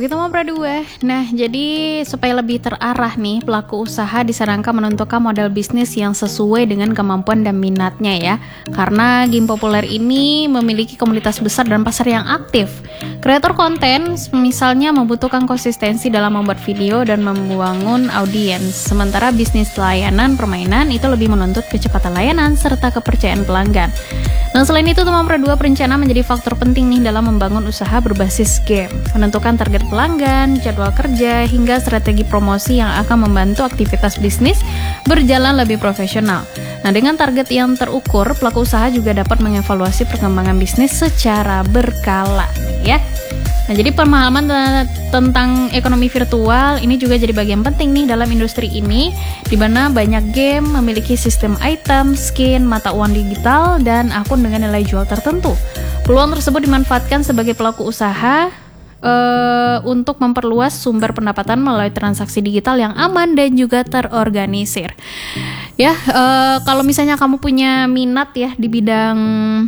Oke teman Pradua. Nah, jadi supaya lebih terarah nih, pelaku usaha disarankan menentukan model bisnis yang sesuai dengan kemampuan dan minatnya ya. Karena game populer ini memiliki komunitas besar dan pasar yang aktif. Kreator konten misalnya membutuhkan konsistensi dalam membuat video dan membangun audiens. Sementara bisnis layanan permainan itu lebih menuntut kecepatan layanan serta kepercayaan pelanggan. Nah, selain itu teman Pradua, perencanaan menjadi faktor penting nih dalam membangun usaha berbasis game. Menentukan target pelanggan, jadwal kerja, hingga strategi promosi yang akan membantu aktivitas bisnis berjalan lebih profesional. Nah, dengan target yang terukur, pelaku usaha juga dapat mengevaluasi perkembangan bisnis secara berkala ya. Nah, jadi pemahaman tentang ekonomi virtual ini juga jadi bagian penting nih dalam industri ini, di mana banyak game memiliki sistem item, skin, mata uang digital, dan akun dengan nilai jual tertentu. Peluang tersebut dimanfaatkan sebagai pelaku usaha untuk memperluas sumber pendapatan melalui transaksi digital yang aman dan juga terorganisir. Ya, kalau misalnya kamu punya minat ya di bidang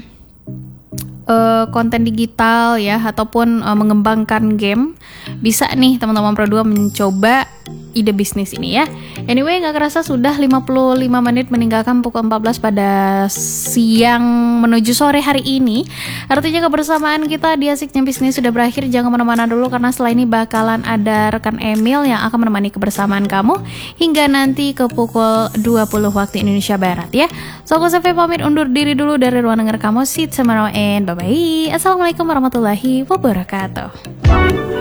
konten digital ya, ataupun mengembangkan game, bisa nih teman-teman Pradua mencoba ide bisnis ini ya. Anyway, gak kerasa sudah 55 menit meninggalkan pukul 14 pada siang menuju sore hari ini. Artinya kebersamaan kita di Asiknya Bisnis sudah berakhir. Jangan kemana-mana dulu, karena setelah ini bakalan ada rekan Emil yang akan menemani kebersamaan kamu hingga nanti ke pukul 20 waktu Indonesia Barat ya. So, aku Safi pamit undur diri dulu dari ruang denger kamu. See you tomorrow and bye-bye. Assalamualaikum warahmatullahi wabarakatuh.